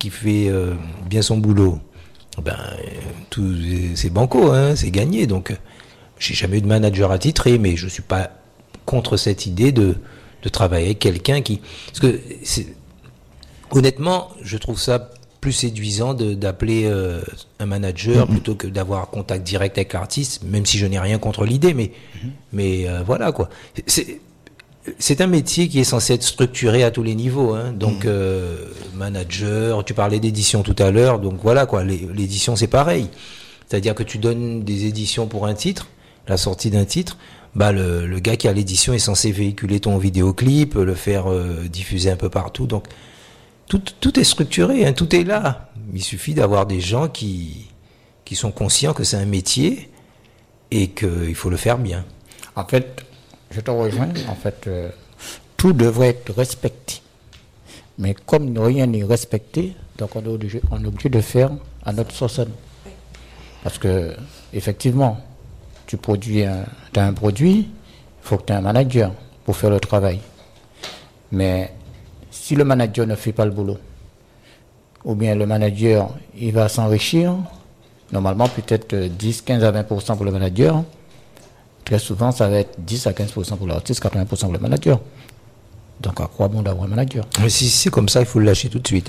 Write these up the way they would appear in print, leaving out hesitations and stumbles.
qui fait bien son boulot, tout c'est banco, hein, c'est gagné. Donc, j'ai jamais eu de manager attitré, mais je suis pas contre cette idée de travailler avec quelqu'un qui, parce que honnêtement, je trouve ça plus séduisant d'appeler un manager plutôt que d'avoir contact direct avec l'artiste, même si je n'ai rien contre l'idée, mais voilà quoi. C'est un métier qui est censé être structuré à tous les niveaux, hein. Donc manager, tu parlais d'édition tout à l'heure, donc voilà quoi, l'édition c'est pareil. C'est-à-dire que tu donnes des éditions pour un titre, la sortie d'un titre, le gars qui a l'édition est censé véhiculer ton vidéoclip, le faire diffuser un peu partout. Donc tout est structuré, hein, tout est là. Il suffit d'avoir des gens qui sont conscients que c'est un métier et qu'il faut le faire bien. En fait, je te rejoins. En fait, tout devrait être respecté. Mais comme rien n'est respecté, donc on est obligé de faire à notre sauce. Parce que, effectivement, tu as un produit, il faut que tu aies un manager pour faire le travail. Mais si le manager ne fait pas le boulot, ou bien le manager, il va s'enrichir, normalement peut-être 10, 15 à 20% pour le manager, très souvent ça va être 10 à 15% pour l'artiste, 80% pour le manager. Donc à quoi bon d'avoir un manager? Mais si c'est comme ça, il faut le lâcher tout de suite.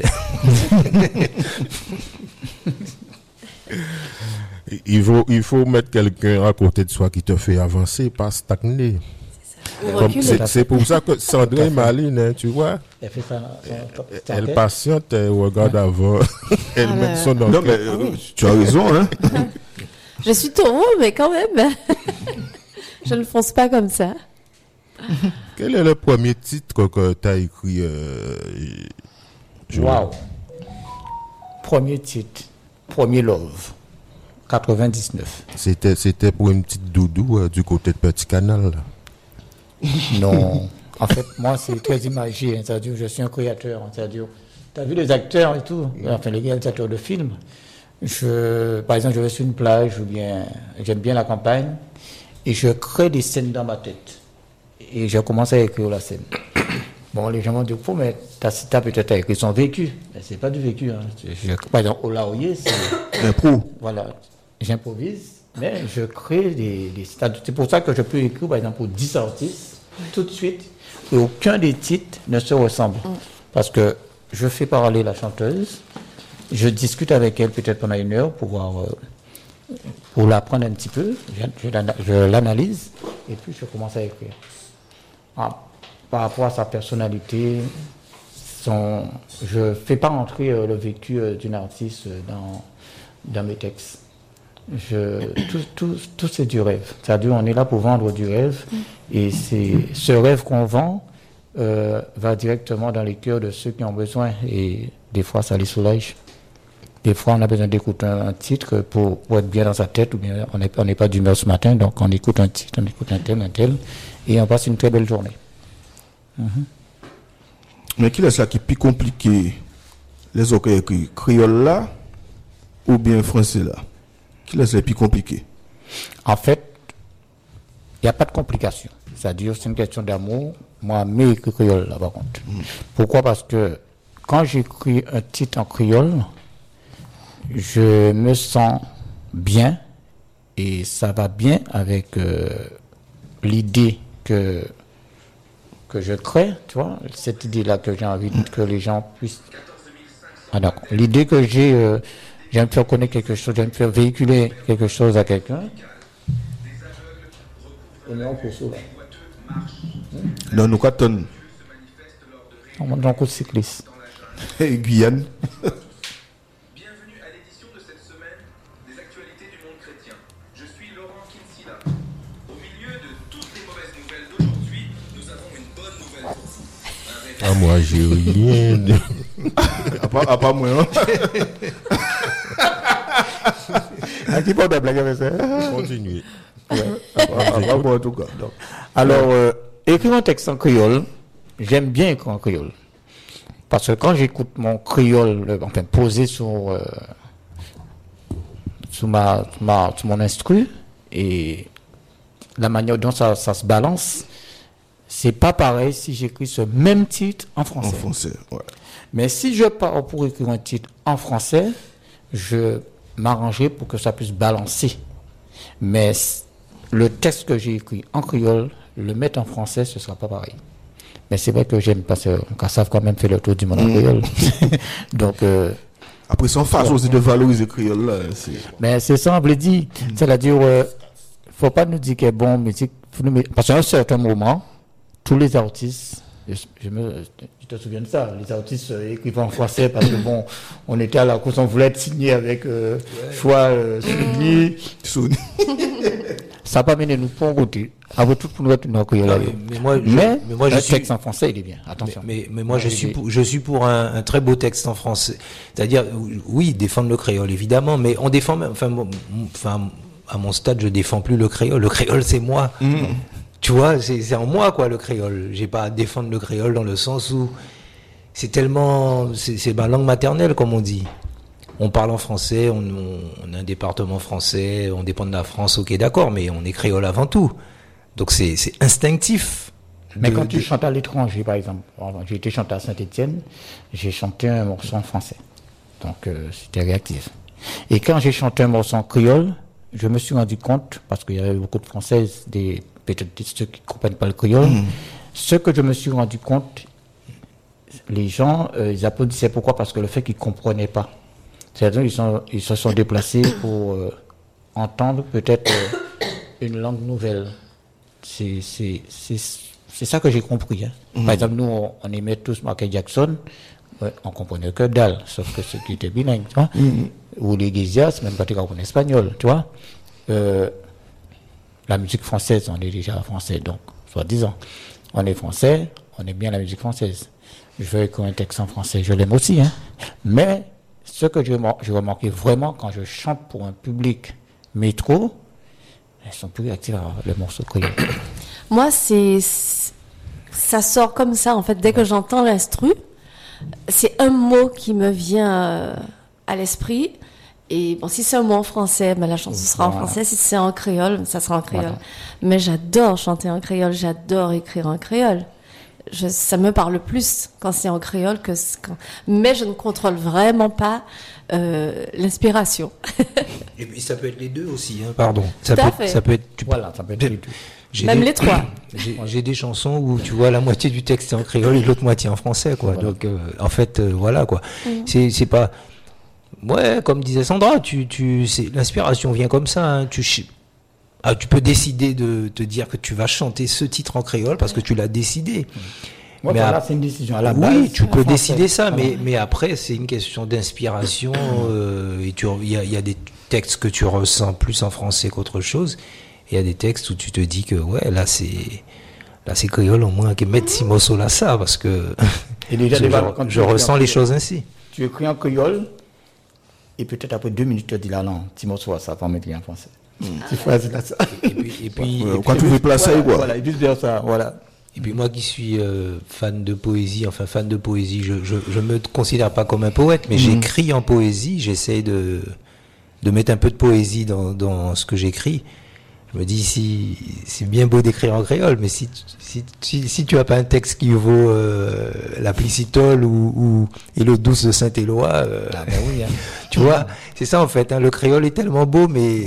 Il faut mettre quelqu'un à côté de soi qui te fait avancer, pas stagner. C'est pour ça que Sandrine Maline, hein, tu vois, elle patiente, elle regarde avant, elle met son enquête. Non, mais tu as raison, hein. Je suis taureau, mais quand même, je ne fonce pas comme ça. Quel est le premier titre que tu as écrit Wow. Premier titre, premier Love, 99. C'était pour une petite doudou du côté de Petit Canal. Non, en fait, moi, c'est très imagé. Hein, c'est-à-dire, je suis un créateur. Hein, c'est-à-dire, tu as vu les acteurs et tout, enfin, les réalisateurs de films. Par exemple, je vais sur une plage ou bien j'aime bien la campagne et je crée des scènes dans ma tête. Et je commence à écrire la scène. Bon, les gens vont dire, mais t'as peut-être écrit son vécu. Mais c'est pas du vécu. Hein. Par exemple, au Laoye, c'est l'impro. Voilà, j'improvise. Mais je crée des stades. C'est pour ça que je peux écrire, par exemple, pour 10 artistes, tout de suite, et aucun des titres ne se ressemble. Parce que je fais parler la chanteuse, je discute avec elle peut-être pendant 1 heure pour l'apprendre un petit peu, je l'analyse, et puis je commence à écrire. Par rapport à sa personnalité, je ne fais pas entrer le vécu d'une artiste dans mes textes. Tout c'est du rêve. C'est-à-dire on est là pour vendre du rêve et ce rêve qu'on vend va directement dans les cœurs de ceux qui ont besoin et des fois ça les soulage. Des fois on a besoin d'écouter un titre pour être bien dans sa tête ou bien on n'est pas d'humeur ce matin donc on écoute un titre, on écoute un tel et on passe une très belle journée. Mais qui est ça qui est plus compliqué, les autres écrits créole là ou bien français là? Qui est le plus compliqué? En fait, il n'y a pas de complication. C'est-à-dire, c'est une question d'amour. Moi, mais écrit créole là par contre. Pourquoi? Parce que quand j'écris un titre en créole, je me sens bien et ça va bien avec l'idée que je crée, tu vois, cette idée-là que j'ai envie que les gens puissent... Ah d'accord. L'idée que j'ai... j'aime faire connaître quelque chose, j'aime faire véhiculer quelque chose à quelqu'un. Et non, pour ça. Non, nous cartons. On monte dans le coup de cycliste. Et Guyane. Bienvenue à l'édition de cette semaine des actualités du monde chrétien. Je suis Laurent Kinsilla. Au milieu de toutes les mauvaises nouvelles d'aujourd'hui, nous avons une bonne nouvelle pour vous. Ah, moi, j'ai rien. À pas moi, hein. À qui porte la blague avec ça? Continuez. À moi, en tout cas. Donc. Alors, écrire un texte en créole, j'aime bien écrire en créole. Parce que quand j'écoute mon créole, enfin, posé sur mon instru, et la manière dont ça se balance, c'est pas pareil si j'écris ce même titre en français. En français, ouais. Mais si je pars pour écrire un titre en français, je m'arrangerai pour que ça puisse balancer. Mais le texte que j'ai écrit en créole, le mettre en français, ce ne sera pas pareil. Mais c'est vrai que j'aime parce qu'on savent quand même fait le tour du monde en créole. Donc, après, c'est en face aussi de valoriser le créole. Là, mais c'est ça, on veut dire. C'est-à-dire, il ne faut pas nous dire qu'il est bon, mais parce qu'à un certain moment, tous les artistes, je te souviens de ça, les artistes écrivent en français parce que bon, on était à la course, on voulait être signé avec choix Sony. Ça n'a pas mené nous pour un côté. Après tout, pour nous être en créole. Mais moi, je suis texte en français, il est bien. Attention. Mais moi, je suis pour un très beau texte en français. C'est-à-dire, oui, défendre le créole, évidemment, mais on défend même, enfin, à mon stade, je défends plus le créole. Le créole, c'est moi. Tu vois, c'est en moi, quoi, le créole. J'ai pas à défendre le créole dans le sens où c'est tellement, c'est ma langue maternelle, comme on dit. On parle en français, on a un département français, on dépend de la France, ok, d'accord, mais on est créole avant tout. Donc c'est instinctif. Mais quand tu chantes à l'étranger, par exemple, j'ai été chanté à Saint-Étienne, j'ai chanté un morceau en français. Donc c'était réactif. Et quand j'ai chanté un morceau en créole, je me suis rendu compte, parce qu'il y avait beaucoup de Françaises, peut-être ceux qui ne comprennent pas le créole, ce que je me suis rendu compte, les gens, ils applaudissaient. Pourquoi? Parce que le fait qu'ils ne comprenaient pas. C'est-à-dire ils se sont déplacés pour entendre peut-être une langue nouvelle. C'est ça que j'ai compris. Hein. Par exemple, nous, on aimait tous Michael Jackson, on comprenait que dalle, sauf que ceux qui étaient bilingues, tu vois. Ou les Iglesias, même pas en espagnol, tu vois. La musique française, on est déjà français, donc, soi-disant. On est français, on aime bien la musique française. Je veux écrire un texte en français, je l'aime aussi, hein. Mais ce que j'ai remarqué vraiment quand je chante pour un public métro, elles sont plus réactives à le morceau créole. Moi, ça sort comme ça, en fait. Dès que j'entends l'instru, c'est un mot qui me vient à l'esprit. Et bon, si c'est un mot en français, ben la chanson sera en français. Si c'est en créole, ça sera en créole. Voilà. Mais j'adore chanter en créole, j'adore écrire en créole. Ça me parle plus quand c'est en créole que quand... Mais je ne contrôle vraiment l'inspiration. Et puis ça peut être les deux aussi, hein, pardon. Ça peut être les deux. Même les trois. J'ai des chansons où tu vois la moitié du texte est en créole et l'autre moitié en français, quoi. Voilà. Donc en fait voilà, quoi. C'est pas, ouais, comme disait Sandra, l'inspiration vient comme ça, hein. Tu peux décider de te dire que tu vas chanter ce titre en créole parce que tu l'as décidé. Ouais, mais c'est une décision à la base. Oui, tu peux décider ça, mais après, c'est une question d'inspiration. Il y a des textes que tu ressens plus en français qu'autre chose. Et il y a des textes où tu te dis que, ouais, là, c'est créole au moins, que mettre Simoso là, ça, parce que et déjà, je ressens les choses ainsi. Tu écris en créole, et peut-être après 2 minutes, tu te dis là, non, Simoso, ça va mettre en français. Tu fais ça. Et puis quand tu veux placer, quoi. Voilà, et puis ça, voilà. Et puis moi qui suis fan de poésie, je me considère pas comme un poète, mais j'écris en poésie, j'essaie de mettre un peu de poésie dans ce que j'écris. Je me dis, si c'est bien beau d'écrire en créole, mais si tu as pas un texte qui vaut la Plicitole et l'eau douce de Saint-Éloi, oui, hein. Tu vois, c'est ça en fait, hein, le créole est tellement beau, mais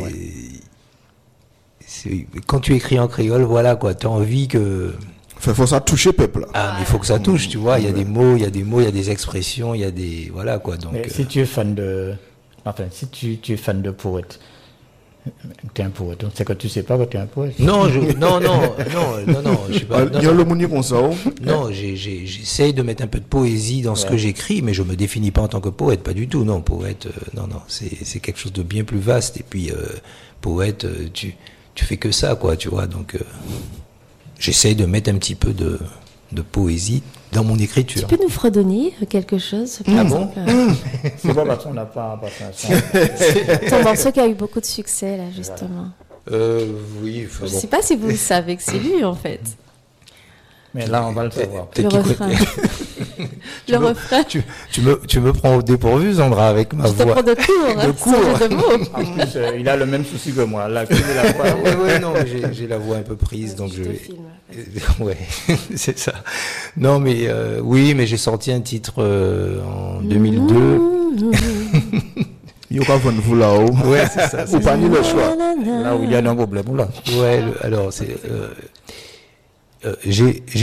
quand tu écris en créole, voilà quoi, tu as envie que... faut ça toucher peuple. Ah, mais il faut que ça touche, tu vois, il y a des mots, il y a des expressions, il y a des... Voilà quoi, donc... Mais si tu es fan de... Enfin, si tu es fan de poète, tu es un poète, donc c'est que tu sais pas que tu es un poète. Non, je suis pas... Il y a le monde comme ça. Non, j'essaye de mettre un peu de poésie dans ce que j'écris, mais je me définis pas en tant que poète, pas du tout, non, poète, non, c'est quelque chose de bien plus vaste, et puis poète, tu fais que ça, quoi, tu vois, donc j'essaye de mettre un petit peu de poésie dans mon écriture. Tu peux nous fredonner quelque chose? Ah bon? C'est pas parce qu'on n'a pas ton morceau qui a eu beaucoup de succès, là, justement. Oui. Je sais pas si vous le savez que c'est lui, en fait. Mais là, on va le savoir. Le refrain. Le refrain. Tu me prends au dépourvu, Zandra, avec ma voix. Je te prends de court, hein, De court. de mots. En plus, il a le même souci que moi. Là, la voix. Ouais, non, mais j'ai la voix un peu prise, donc je vais. Ouais, c'est ça. Non, mais oui, mais j'ai sorti un titre en 2002. Il y aura vous là-haut. Ouais, c'est ça. Ou pas ni le choix. Là où il y a un problème, là. Ouais, alors c'est. J'ai